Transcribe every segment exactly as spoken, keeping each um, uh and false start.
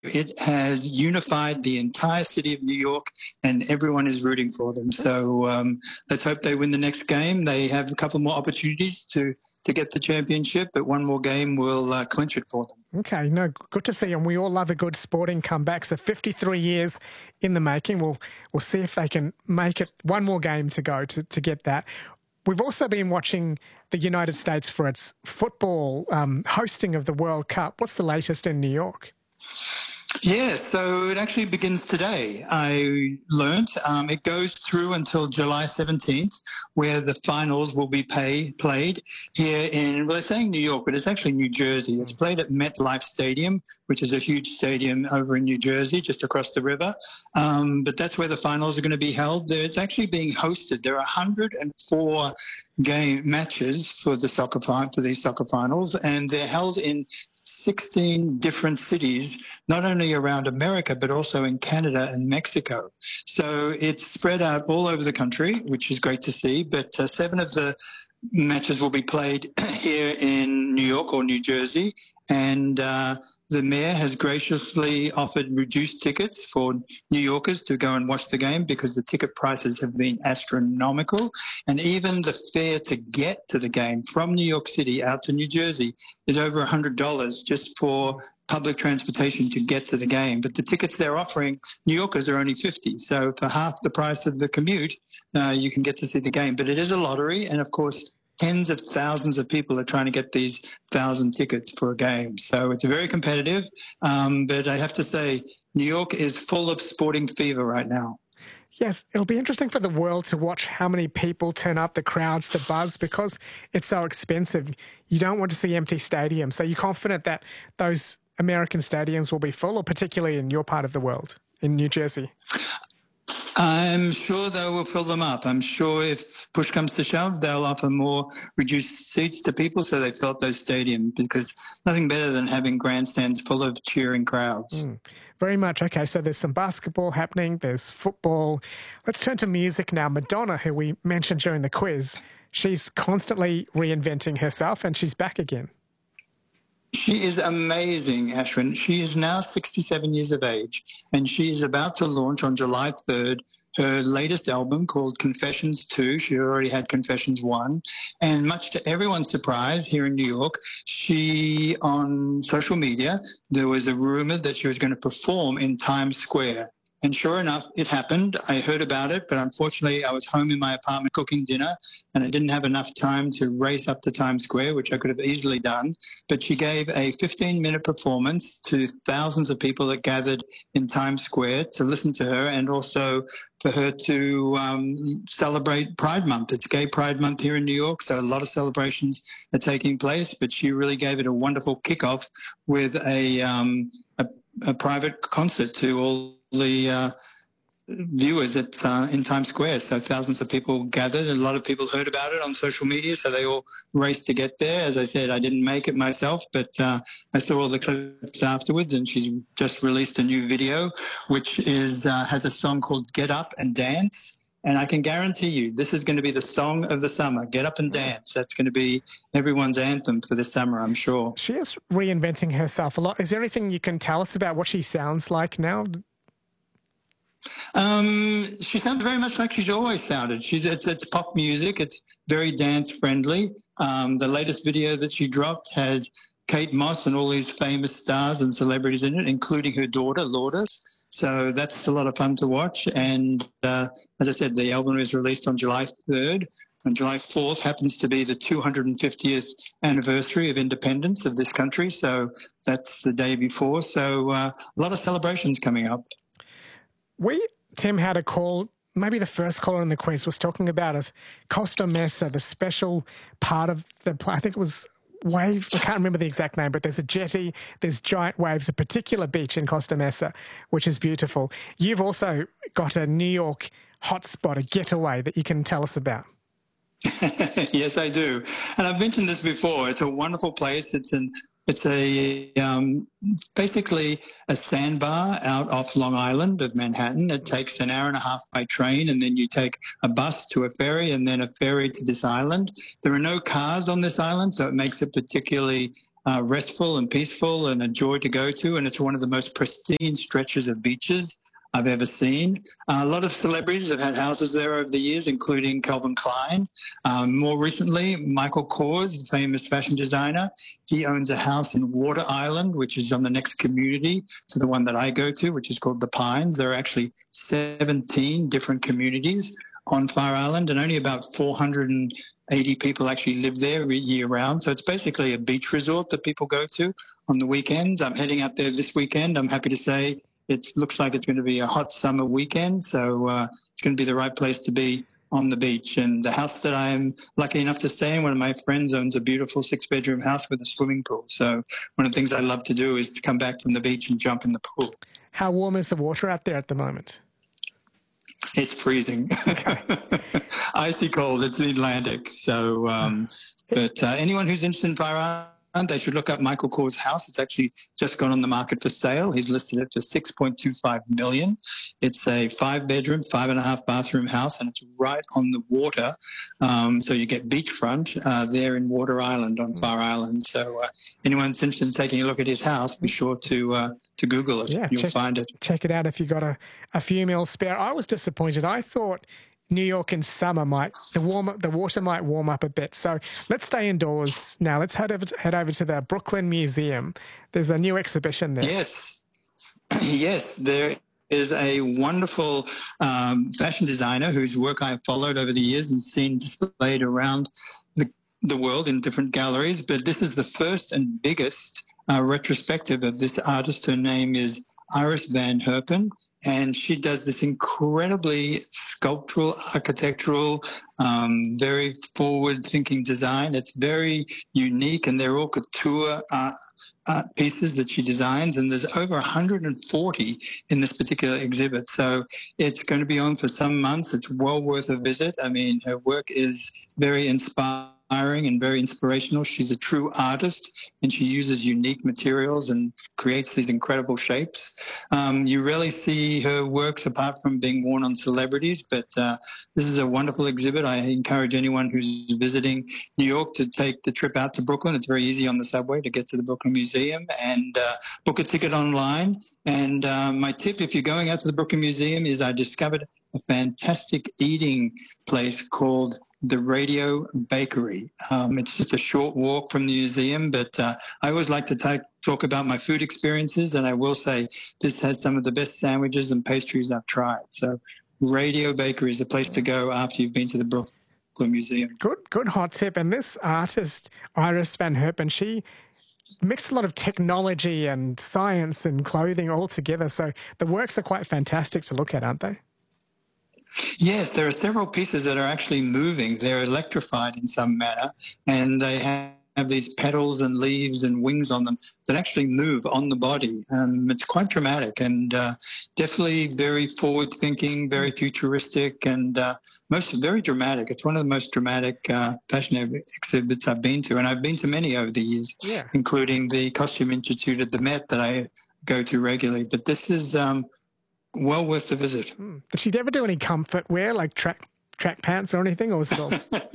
It has unified the entire city of New York, and everyone is rooting for them. So um, let's hope they win the next game. They have a couple more opportunities to, to get the championship, but one more game will uh, clinch it for them. Okay, no, good to see, and we all love a good sporting comeback. So fifty-three years in the making. We'll we'll see if they can make it one more game to go to, to get that. We've also been watching the United States for its football um, hosting of the World Cup. What's the latest in New York? Yeah, so it actually begins today. I learnt um, it goes through until July seventeenth, where the finals will be pay, played here in, well, they're saying New York, but it's actually New Jersey. It's played at MetLife Stadium, which is a huge stadium over in New Jersey, just across the river. Um, but that's where the finals are going to be held. It's actually being hosted. There are one hundred four game matches for the soccer for these soccer finals, and they're held in sixteen different cities, not only around America, but also in Canada and Mexico. So it's spread out all over the country, which is great to see. But uh, seven of the matches will be played here in New York or New Jersey. And uh, the mayor has graciously offered reduced tickets for New Yorkers to go and watch the game because the ticket prices have been astronomical. And even the fare to get to the game from New York City out to New Jersey is over one hundred dollars just for public transportation to get to the game. But the tickets they're offering New Yorkers are only fifty dollars. So for half the price of the commute, uh, you can get to see the game. But it is a lottery. And of course, tens of thousands of people are trying to get these thousand tickets for a game. So it's very competitive. Um, but I have to say, New York is full of sporting fever right now. Yes, it'll be interesting for the world to watch how many people turn up, the crowds, the buzz, because it's so expensive. You don't want to see empty stadiums. So you're confident that those American stadiums will be full, or particularly in your part of the world, in New Jersey? I'm sure they will fill them up. I'm sure if push comes to shove, they'll offer more reduced seats to people so they fill up those stadiums, because nothing better than having grandstands full of cheering crowds. Mm, very much. Okay, so there's some basketball happening, there's football. Let's turn to music now. Madonna, who we mentioned during the quiz, she's constantly reinventing herself and she's back again. She is amazing, Ashwin. She is now sixty-seven years of age, and she is about to launch on July third her latest album called Confessions two. She already had Confessions one. And much to everyone's surprise here in New York, she, on social media, there was a rumor that she was going to perform in Times Square. And sure enough, it happened. I heard about it, but unfortunately I was home in my apartment cooking dinner and I didn't have enough time to race up to Times Square, which I could have easily done. But she gave a fifteen minute performance to thousands of people that gathered in Times Square to listen to her, and also for her to um, celebrate Pride Month. It's Gay Pride Month here in New York, so a lot of celebrations are taking place, but she really gave it a wonderful kickoff with a, um, a, a private concert to all the uh, viewers at uh, in Times Square. So thousands of people gathered, and a lot of people heard about it on social media, so they all raced to get there. As I said, I didn't make it myself, but uh, I saw all the clips afterwards, and she's just released a new video, which is uh, has a song called Get Up and Dance. And I can guarantee you, this is going to be the song of the summer. Get up and dance. That's going to be everyone's anthem for the summer, I'm sure. She is reinventing herself a lot. Is there anything you can tell us about what she sounds like now? Um, she sounds very much like she's always sounded. She's it's, it's pop music. It's very dance friendly. Um, the latest video that she dropped has Kate Moss and all these famous stars and celebrities in it, including her daughter, Lourdes. So that's a lot of fun to watch. And uh, as I said, the album is released on July third. And July fourth happens to be the two hundred fiftieth anniversary of independence of this country. So that's the day before. So uh, a lot of celebrations coming up. We, Tim, had a call, maybe the first caller in the quiz was talking about us, Costa Mesa, the special part of the, I think it was wave, I can't remember the exact name, but there's a jetty, there's giant waves, a particular beach in Costa Mesa, which is beautiful. You've also got a New York hotspot, a getaway that you can tell us about. Yes, I do. And I've mentioned this before. It's a wonderful place. It's an It's a um, basically a sandbar out off Long Island of Manhattan. It takes an hour and a half by train, and then you take a bus to a ferry and then a ferry to this island. There are no cars on this island, so it makes it particularly uh, restful and peaceful and a joy to go to. And it's one of the most pristine stretches of beaches I've ever seen. Uh, a lot of celebrities have had houses there over the years, including Calvin Klein. Um, more recently, Michael Kors, famous fashion designer, he owns a house in Water Island, which is on the next community to the one that I go to, which is called The Pines. There are actually seventeen different communities on Fire Island, and only about four hundred eighty people actually live there year round. So it's basically a beach resort that people go to on the weekends. I'm heading out there this weekend. I'm happy to say it looks like it's going to be a hot summer weekend, so uh, it's going to be the right place to be on the beach. And the house that I'm lucky enough to stay in, one of my friends owns a beautiful six-bedroom house with a swimming pool. So one of the things I love to do is to come back from the beach and jump in the pool. How warm is the water out there at the moment? It's freezing. Okay. Icy cold. It's the Atlantic. So, um, but uh, anyone who's interested in Fire Island, they should look up Michael Kors' house. It's actually just gone on the market for sale. He's listed it for six point two five million dollars. It's a five-bedroom, five-and-a-half bathroom house, and it's right on the water. Um, so you get beachfront uh, there in Water Island on Fire Island. So uh, anyone's interested in taking a look at his house, be sure to uh, to Google it. Yeah, You'll check, find it. Check it out if you've got a, a few mil spare. I was disappointed. I thought New York in summer might the warm the water might warm up a bit. So let's stay indoors now. Let's head over to, head over to the Brooklyn Museum. There's a new exhibition there. Yes, yes, there is a wonderful um, fashion designer whose work I've followed over the years and seen displayed around the the world in different galleries. But this is the first and biggest uh, retrospective of this artist. Her name is Iris Van Herpen. And she does this incredibly sculptural, architectural, um, very forward-thinking design. It's very unique, and they're all couture art, art pieces that she designs. And there's over one hundred forty in this particular exhibit. So it's going to be on for some months. It's well worth a visit. I mean, her work is very inspiring and very inspirational. She's a true artist, and she uses unique materials and creates these incredible shapes. Um, you rarely see her works apart from being worn on celebrities, but uh, this is a wonderful exhibit. I encourage anyone who's visiting New York to take the trip out to Brooklyn. It's very easy on the subway to get to the Brooklyn Museum and uh, book a ticket online. And uh, my tip, if you're going out to the Brooklyn Museum, is I discovered a fantastic eating place called the Radio Bakery. Um, it's just a short walk from the museum, but uh, I always like to take, talk about my food experiences, and I will say this has some of the best sandwiches and pastries I've tried. So Radio Bakery is a place to go after you've been to the Brooklyn Museum. Good, good hot tip. And this artist, Iris Van Herpen, she mixed a lot of technology and science and clothing all together. So the works are quite fantastic to look at, aren't they? Yes, there are several pieces that are actually moving. They're electrified in some manner, and they have have these petals and leaves and wings on them that actually move on the body. Um, it's quite dramatic and uh, definitely very forward-thinking, very futuristic, and uh, most very dramatic. It's one of the most dramatic uh, fashion exhibits I've been to, and I've been to many over the years, yeah. including the Costume Institute at the Met that I go to regularly. But this is um, well worth the visit. Mm. Did she ever do any comfort wear, like track track pants or anything, or was it all?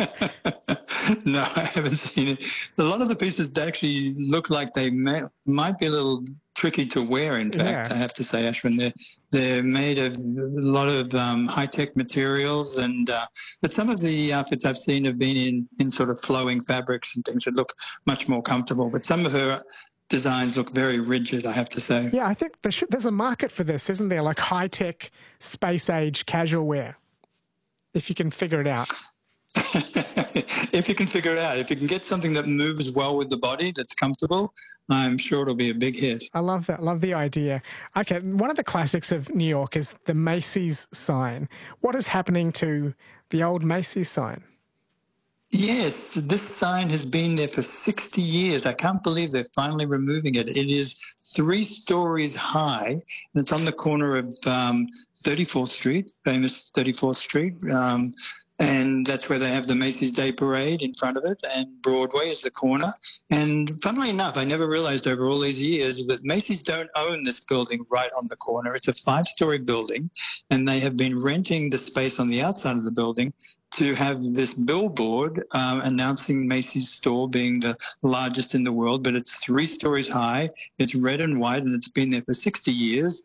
No, I haven't seen it. A lot of the pieces actually look like they may, might be a little tricky to wear, in fact, yeah. I have to say, Ashwin. They're, they're made of a lot of um, high-tech materials, and uh, but some of the outfits I've seen have been in, in sort of flowing fabrics and things that look much more comfortable. But some of her designs look very rigid, I have to say. Yeah, I think there should, there's a market for this, isn't there? Like high-tech, space-age casual wear, if you can figure it out. If you can figure it out, if you can get something that moves well with the body, that's comfortable, I'm sure it'll be a big hit. I love that. Love the idea. Okay, one of the classics of New York is the Macy's sign. What is happening to the old Macy's sign? Yes, this sign has been there for sixty years. I can't believe they're finally removing it. It is three stories high, and it's on the corner of um, thirty-fourth Street, famous thirty-fourth Street. Um, And that's where they have the Macy's Day Parade in front of it, and Broadway is the corner. And funnily enough, I never realized over all these years that Macy's don't own this building right on the corner. It's a five-story building, and they have been renting the space on the outside of the building to have this billboard um, announcing Macy's store being the largest in the world, but it's three stories high, it's red and white, and it's been there for sixty years.